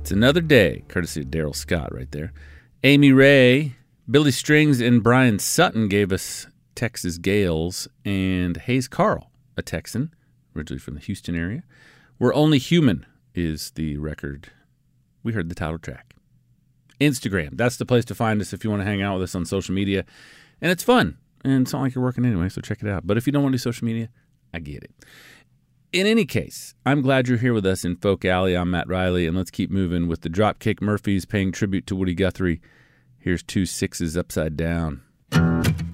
It's another day, courtesy of Daryl Scott right there. Amy Ray, Billy Strings, and Brian Sutton gave us Texas Gales, and Hayes Carl, a Texan, originally from the Houston area. We're Only Human is the record. We heard the title track. Instagram, that's the place to find us if you want to hang out with us on social media. And it's fun, and it's not like you're working anyway, so check it out. But if you don't want to do social media, I get it. In any case, I'm glad you're here with us in Folk Alley. I'm Matt Riley, and let's keep moving with the Dropkick Murphys paying tribute to Woody Guthrie. Here's 2 6s upside down.